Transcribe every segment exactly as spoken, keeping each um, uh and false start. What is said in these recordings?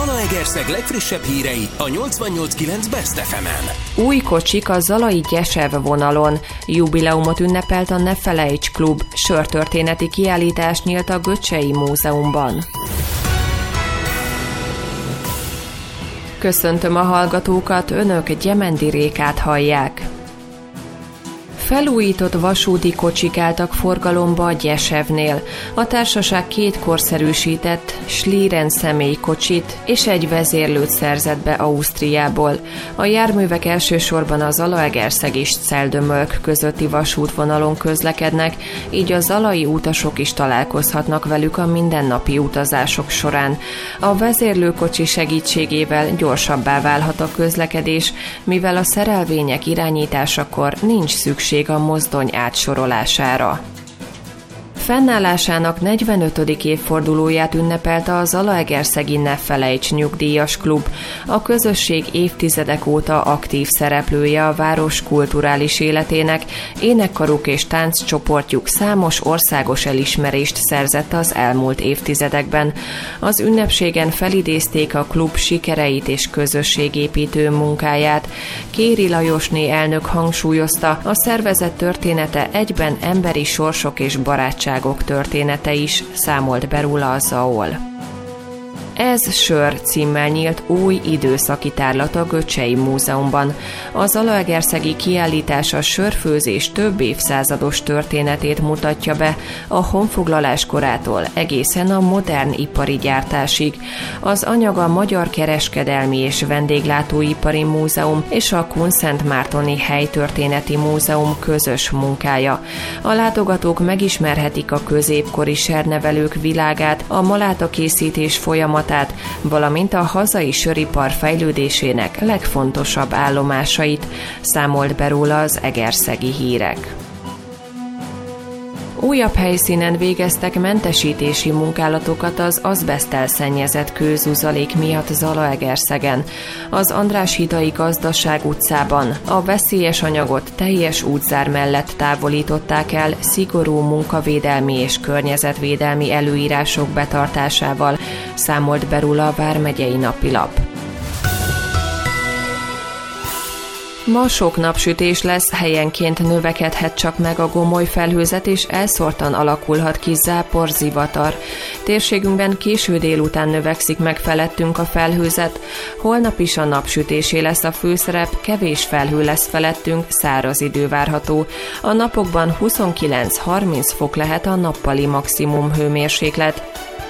Zalaegerszeg legfrissebb hírei a nyolcvannyolc kilenc Best ef emen. Új kocsik a Zalai Gyesev vonalon. Jubileumot ünnepelt a Ne Felejts Klub. Sörtörténeti kiállítás nyílt a Göcsei Múzeumban. Köszöntöm a hallgatókat, önök Gyemendi Rékát hallják. Felújított vasúti kocsik álltak forgalomba a Gyesevnél. A társaság két korszerűsített Schlieren személykocsit és egy vezérlőt szerzett be Ausztriából. A járművek elsősorban a Zalaegerszeg és Celldömölk közötti vasútvonalon közlekednek, így a zalai utasok is találkozhatnak velük a mindennapi utazások során. A vezérlőkocsi segítségével gyorsabbá válhat a közlekedés, mivel a szerelvények irányításakor nincs szükség a mozdony átsorolására. Fennállásának negyvenötödik évfordulóját ünnepelte a Zalaegerszegi Ne Felejts Nyugdíjas Klub. A közösség évtizedek óta aktív szereplője a város kulturális életének, énekkaruk és tánccsoportjuk számos országos elismerést szerzett az elmúlt évtizedekben. Az ünnepségen felidézték a klub sikereit és közösségépítő munkáját. Kéri Lajosné elnök hangsúlyozta, a szervezet története egyben emberi sorsok és barátság története is, számolt be róla a zé á o el. Ez sör címmel nyílt új időszaki tárlat a Göcsei Múzeumban. A zalaegerszegi kiállítás a sörfőzés több évszázados történetét mutatja be, a honfoglalás korától egészen a modern ipari gyártásig. Az anyag a Magyar Kereskedelmi és Vendéglátóipari Múzeum és a Kunszentmártoni Helytörténeti Múzeum közös munkája. A látogatók megismerhetik a középkori sernevelők világát, a malátakészítés folyamatát, valamint a hazai söripar fejlődésének legfontosabb állomásait, számolt be róla az Egerszegi Hírek. Újabb helyszínen végeztek mentesítési munkálatokat az azbeszttel szennyezett kőzuzalék miatt Zalaegerszegen. Az András-hidai Gazdaság utcában a veszélyes anyagot teljes útzár mellett távolították el szigorú munkavédelmi és környezetvédelmi előírások betartásával, számolt be róla a Vármegyei Napilap. Ma sok napsütés lesz, helyenként növekedhet csak meg a gomoly felhőzet, és elszórtan alakulhat ki zápor, zivatar. Térségünkben késő délután növekszik meg felettünk a felhőzet, holnap is a napsütésé lesz a főszerep, kevés felhő lesz felettünk, száraz idő várható. A napokban huszonkilenc-harminc fok lehet a nappali maximum hőmérséklet.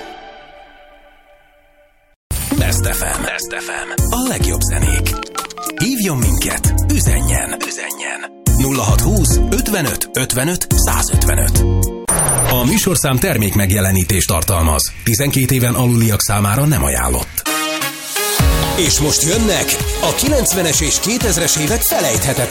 Best ef em. Best ef em. A legjobb zenék. Hívjon minket, üzenjen, üzenjen. nulla hatszázhúsz ötvenöt ötvenöt százötvenöt. A műsorszám termék megjelenítést tartalmaz. tizenkét éven aluliak számára nem ajánlott. És most jönnek a kilencvenes és kétezres évek felejthetetlen